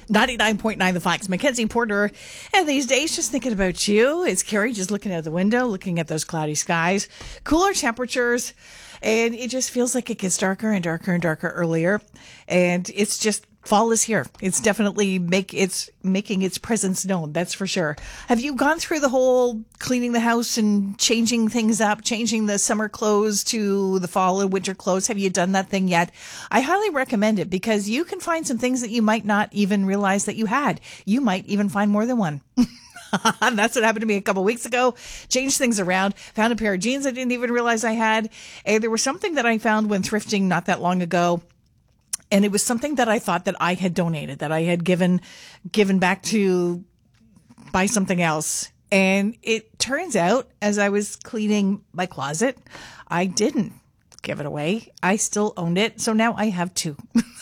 99.9 The Fox. Mackenzie Porter. And these days, just thinking about you. It's Carrie just looking out the window, looking at those cloudy skies, cooler temperatures. And it just feels like it gets darker and darker and darker earlier. And it's just fall is here. It's definitely making its presence known. That's for sure. Have you gone through the whole cleaning the house and changing things up, changing the summer clothes to the fall and winter clothes? Have you done that thing yet? I highly recommend it because you can find some things that you might not even realize that you had. You might even find more than one. That's what happened to me a couple weeks ago. Changed things around. Found a pair of jeans I didn't even realize I had. And there was something that I found when thrifting not that long ago. And it was something that I thought that I had donated, that I had given back to buy something else. And it turns out, as I was cleaning my closet, I didn't give it away. I still owned it. So now I have two.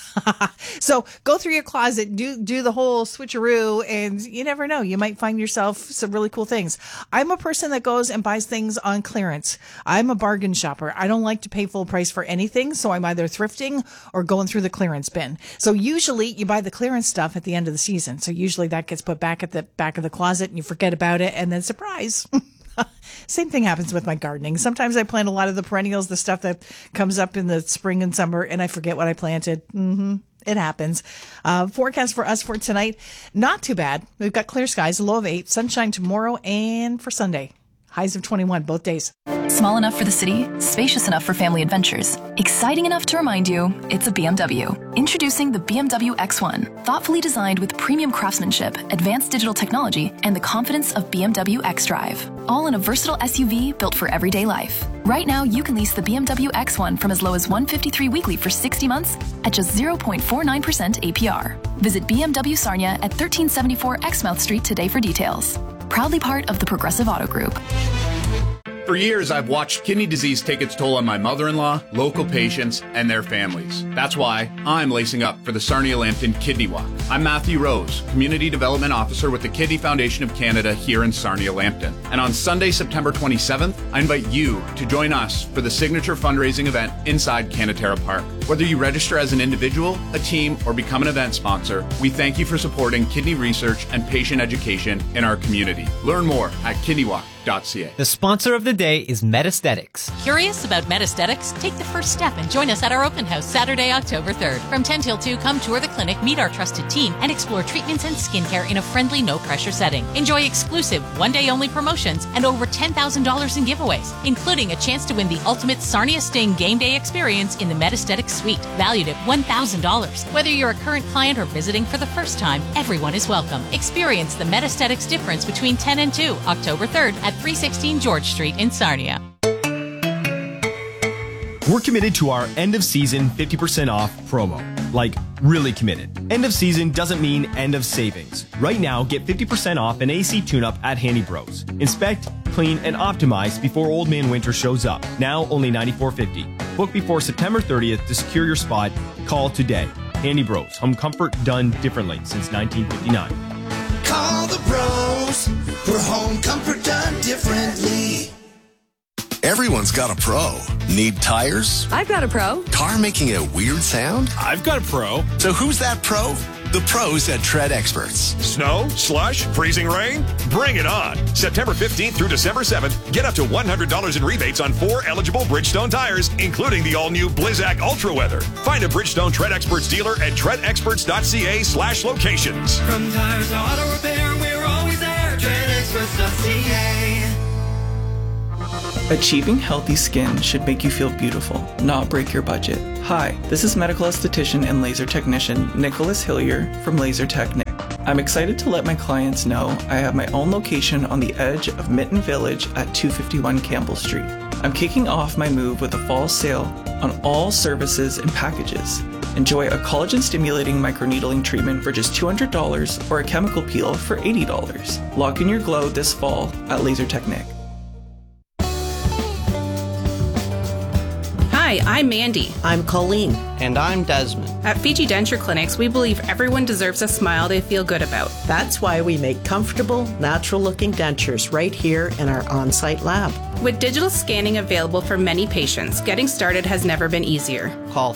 So go through your closet, do the whole switcheroo, and you never know. You might find yourself some really cool things. I'm a person that goes and buys things on clearance. I'm a bargain shopper. I don't like to pay full price for anything, so I'm either thrifting or going through the clearance bin. So usually you buy the clearance stuff at the end of the season. So usually that gets put back at the back of the closet and you forget about it, and then surprise. Same thing happens with my gardening. Sometimes I plant a lot of the perennials, the stuff that comes up in the spring and summer, and I forget what I planted. It happens. Forecast for us for tonight, not too bad. We've got clear skies, a low of 8, sunshine tomorrow and for Sunday. Highs of 21 both days. Small enough for the city, spacious enough for family adventures, exciting enough to remind you it's a BMW. Introducing the BMW X1, thoughtfully designed with premium craftsmanship, advanced digital technology, and the confidence of BMW xDrive. All in a versatile SUV built for everyday life. Right now, you can lease the BMW X1 from as low as $153 weekly for 60 months at just 0.49% APR. Visit BMW Sarnia at 1374 Exmouth Street today for details. Proudly part of the Progressive Auto Group. For years, I've watched kidney disease take its toll on my mother-in-law, local patients, and their families. That's why I'm lacing up for the Sarnia Lambton Kidney Walk. I'm Matthew Rose, Community Development Officer with the Kidney Foundation of Canada here in Sarnia Lambton. And on Sunday, September 27th, I invite you to join us for the signature fundraising event inside Canatera Park. Whether you register as an individual, a team, or become an event sponsor, we thank you for supporting kidney research and patient education in our community. Learn more at kidneywalk.ca. The sponsor of the day is Metasthetics. Curious about Metasthetics? Take the first step and join us at our open house Saturday, October 3rd. From 10 till 2, come tour the clinic, meet our trusted team, and explore treatments and skincare in a friendly, no-pressure setting. Enjoy exclusive, one-day-only promotions and over $10,000 in giveaways, including a chance to win the ultimate Sarnia Sting game day experience in the Metasthetics Suite, valued at $1,000. Whether you're a current client or visiting for the first time, everyone is welcome. Experience the Metasthetics difference between 10 and 2, October 3rd at 316 George Street in Sarnia. We're committed to our end of season 50% off promo. Like, really committed. End of season doesn't mean end of savings. Right now, get 50% off an AC tune-up at Handy Bros. Inspect, clean, and optimize before Old Man Winter shows up. Now only $94.50. Book before September 30th to secure your spot. Call today. Handy Bros. Home comfort done differently since 1959. Call the pros for home comfort done differently. Everyone's got a pro. Need tires? I've got a pro. Car making a weird sound? I've got a pro. So who's that pro? The pros at Tread Experts. Snow, slush, freezing rain? Bring it on. September 15th through December 7th, get up to $100 in rebates on 4 eligible Bridgestone tires, including the all-new Blizzak Ultra Weather. Find a Bridgestone Tread Experts dealer at treadexperts.ca/locations. From tires to auto repair, we're always there. TreadExperts.ca. Achieving healthy skin should make you feel beautiful, not break your budget. Hi, this is medical esthetician and laser technician Nicholas Hillier from Laser Technic. I'm excited to let my clients know I have my own location on the edge of Mitten Village at 251 Campbell Street. I'm kicking off my move with a fall sale on all services and packages. Enjoy a collagen-stimulating microneedling treatment for just $200 or a chemical peel for $80. Lock in your glow this fall at Laser Technic. Hi, Hi, I'm Mandy. I'm Colleen. And I'm Desmond. At Fiji Denture Clinics, we believe everyone deserves a smile they feel good about. That's why we make comfortable, natural-looking dentures right here in our on-site lab. With digital scanning available for many patients, getting started has never been easier. Call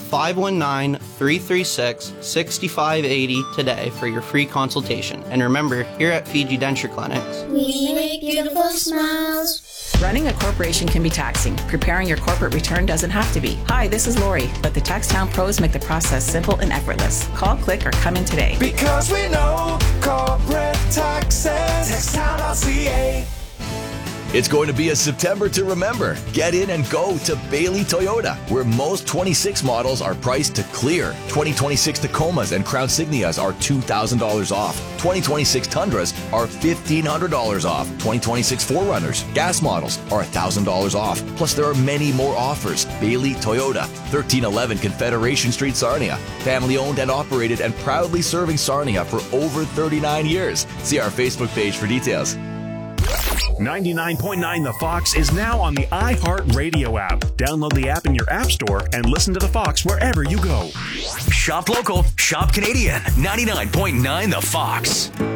519-336-6580 today for your free consultation. And remember, here at Fiji Denture Clinics, we make beautiful smiles. Running a corporation can be taxing. Preparing your corporate return doesn't have to be. Hi, this is Lori, but the TaxTown pros make the process simple and effortless. Call, click, or come in today. Because we know corporate taxes. TaxTown.ca. It's going to be a September to remember. Get in and go to Bailey Toyota, where most 26 models are priced to clear. 2026 Tacomas and Crown Signias are $2,000 off. 2026 Tundras are $1,500 off. 2026 4Runners, gas models are $1,000 off. Plus, there are many more offers. Bailey Toyota, 1311 Confederation Street, Sarnia. Family owned and operated and proudly serving Sarnia for over 39 years. See our Facebook page for details. 99.9 The Fox is now on the iHeartRadio app. Download the app in your app store and listen to The Fox wherever you go. Shop local, shop Canadian. 99.9 The Fox.